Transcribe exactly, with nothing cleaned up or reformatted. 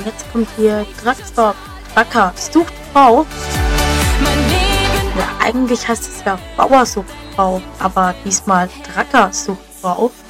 jetzt kommt hier Draxtor, Dracker sucht Frau. Ja, eigentlich heißt es ja Bauer sucht Frau, aber diesmal Dracker sucht Frau.